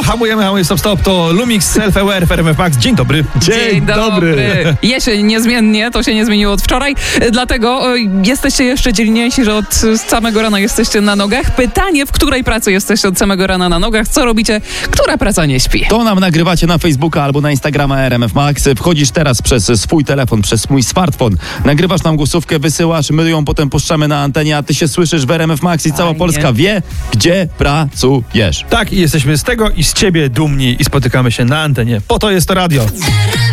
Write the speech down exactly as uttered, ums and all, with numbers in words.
hamujemy, hamujemy, stop, stop. To Lumix Self-Aware w R M F Max. Dzień dobry. Dzień, Dzień dobry. dobry. Jesień niezmiennie, to się nie zmieniło od wczoraj, dlatego o, jesteście jeszcze dzielniejsi, że od samego rana jesteście na nogach. Pytanie, w której pracy jesteście od samego rana na nogach? Co robicie? Która praca nie śpi? To nam nagrywacie na Facebooka albo na Instagrama R M F Max. Wchodzisz teraz przez swój telefon, przez mój smartfon. Nagrywasz nam głosówkę, wysyłasz, my ją potem puszczamy na antenie, a ty się słyszysz w R M F Max i cała Fajnie. Polska wie, gdzie pracujesz. Tak, i jesteśmy z tego i z ciebie dumni i spotykamy się na antenie. Po to jest to radio.